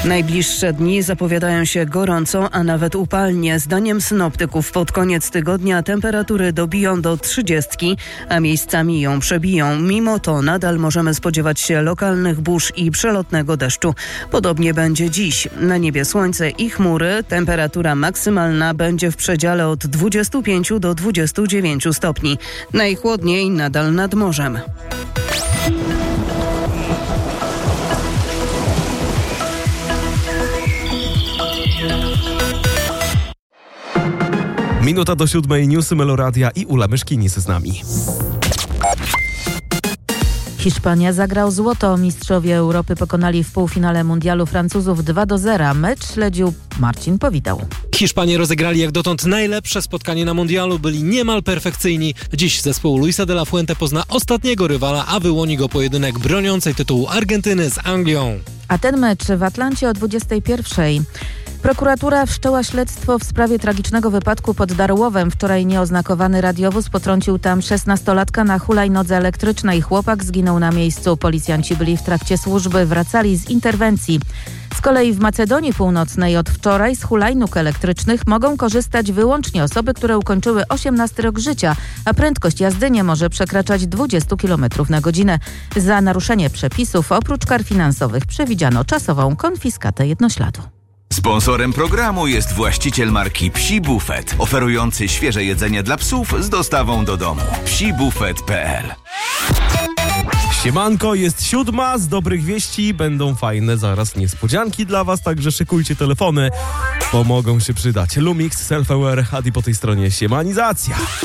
Najbliższe dni zapowiadają się gorąco, a nawet upalnie. Zdaniem synoptyków pod koniec tygodnia temperatury dobiją do 30, a miejscami ją przebiją. Mimo to nadal możemy spodziewać się lokalnych burz i przelotnego deszczu. Podobnie będzie dziś. Na niebie słońce i chmury. Temperatura maksymalna będzie w przedziale od 25 do 29 stopni. Najchłodniej nadal nad morzem. Minuta do 7:00, newsy Meloradia i Ula Myszkinis z nami. Hiszpania zagrał złoto. Mistrzowie Europy pokonali w półfinale mundialu Francuzów 2-0. Mecz śledził Marcin Powitał. Hiszpanie rozegrali jak dotąd najlepsze spotkanie na mundialu, byli niemal perfekcyjni. Dziś zespół Luisa de la Fuente pozna ostatniego rywala, a wyłoni go pojedynek broniącej tytułu Argentyny z Anglią. A ten mecz w Atlancie o 21:00. Prokuratura wszczęła śledztwo w sprawie tragicznego wypadku pod Darłowem. Wczoraj nieoznakowany radiowóz potrącił tam 16-latka na hulajnodze elektrycznej. Chłopak zginął na miejscu. Policjanci byli w trakcie służby, wracali z interwencji. Z kolei w Macedonii Północnej od wczoraj z hulajnóg elektrycznych mogą korzystać wyłącznie osoby, które ukończyły 18 rok życia, a prędkość jazdy nie może przekraczać 20 km na godzinę. Za naruszenie przepisów oprócz kar finansowych przewidziano czasową konfiskatę jednośladu. Sponsorem programu jest właściciel marki Psi Bufet, oferujący świeże jedzenie dla psów z dostawą do domu. psibufet.pl. Siemanko, jest 7:00, z dobrych wieści będą fajne zaraz niespodzianki dla was, także szykujcie telefony, bo mogą się przydać. Lumix, Self-Aware, a po tej stronie siemanizacja.